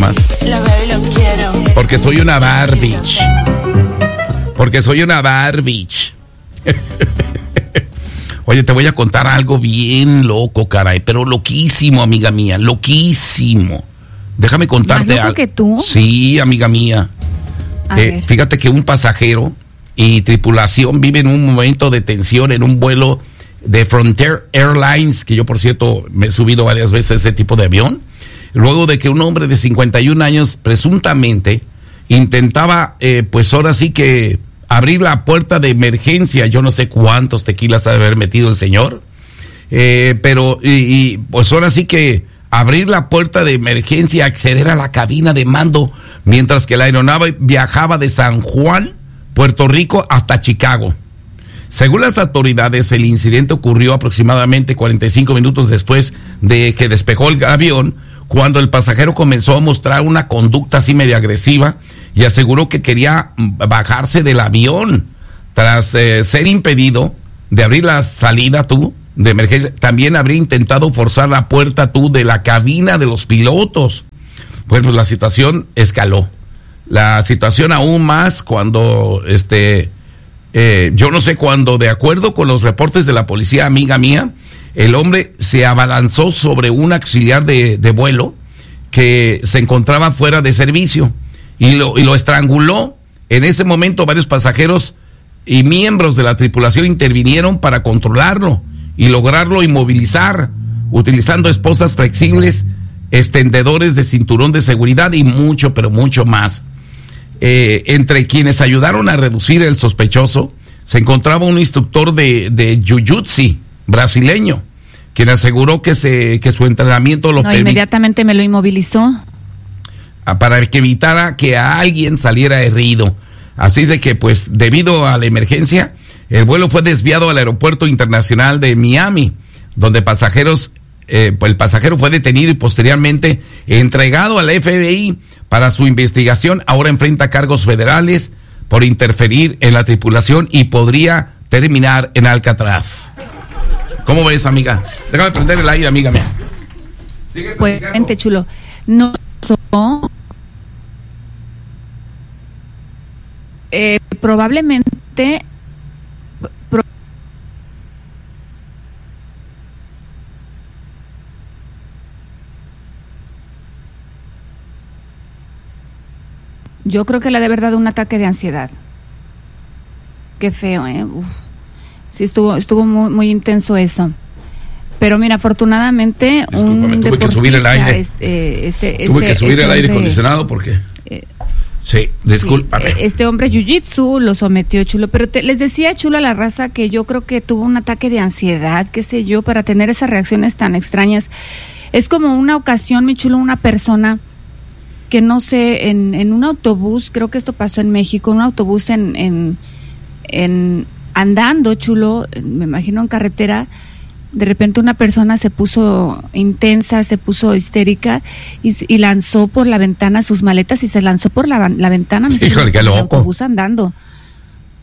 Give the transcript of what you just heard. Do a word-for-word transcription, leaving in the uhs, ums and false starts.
más. Porque soy una Barbie. Porque soy una Barbie. Oye, te voy a contar algo bien loco, caray, pero loquísimo, amiga mía, loquísimo. Déjame contarte algo. ¿Más loco que tú? Sí, amiga mía. Eh, fíjate que un pasajero y tripulación viven un momento de tensión en un vuelo de Frontier Airlines, que yo, por cierto, me he subido varias veces a ese tipo de avión, luego de que un hombre de cincuenta y un años presuntamente intentaba, eh, pues ahora sí que abrir la puerta de emergencia. Yo no sé cuántos tequilas ha de haber metido el señor, eh, pero y, y pues ahora sí que abrir la puerta de emergencia, acceder a la cabina de mando, mientras que la aeronave viajaba de San Juan, Puerto Rico, hasta Chicago. Según las autoridades, el incidente ocurrió aproximadamente cuarenta y cinco minutos después de que despegó el avión, cuando el pasajero comenzó a mostrar una conducta así medio agresiva y aseguró que quería bajarse del avión. Tras eh, ser impedido de abrir la salida tú de emergencia, también habría intentado forzar la puerta tú de la cabina de los pilotos. Bueno, la situación escaló. La situación aún más cuando, este, eh, yo no sé cuándo, de acuerdo con los reportes de la policía, amiga mía, el hombre se abalanzó sobre un auxiliar de, de vuelo que se encontraba fuera de servicio y lo, y lo estranguló. En ese momento varios pasajeros y miembros de la tripulación intervinieron para controlarlo y lograrlo inmovilizar, utilizando esposas flexibles, extendedores de cinturón de seguridad y mucho, pero mucho más. Eh, entre quienes ayudaron a reducir el sospechoso, se encontraba un instructor de, de jiu-jitsu brasileño, quien aseguró que, se, que su entrenamiento lo no, permit... inmediatamente me lo inmovilizó. Para que evitara que a alguien saliera herido. Así de que, pues, debido a la emergencia, el vuelo fue desviado al aeropuerto internacional de Miami, donde pasajeros, eh, pues el pasajero fue detenido y posteriormente entregado al F B I para su investigación. Ahora enfrenta cargos federales por interferir en la tripulación y podría terminar en Alcatraz. ¿Cómo ves, amiga? Déjame prender el aire, amiga mía. Pues, gente chulo. No, so, eh, probablemente pro, yo creo que le ha de haber dado un ataque de ansiedad. Qué feo, ¿eh? Uf. Sí, estuvo estuvo muy, muy intenso eso. Pero mira, afortunadamente Discúlpame, un tuve que subir el aire. Este, este, tuve este, que subir este el aire hombre, acondicionado porque... Eh, sí, discúlpame. Sí, este hombre jiu-jitsu lo sometió, chulo. Pero te, les decía, chulo, a la raza que yo creo que tuvo un ataque de ansiedad, qué sé yo, para tener esas reacciones tan extrañas. Es como una ocasión, mi chulo, una persona que no sé, en, en un autobús, creo que esto pasó en México, un autobús en... en, en andando, chulo, me imagino en carretera, de repente una persona se puso intensa, se puso histérica y, y lanzó por la ventana sus maletas y se lanzó por la, la ventana. Híjole, qué loco. El autobús andando.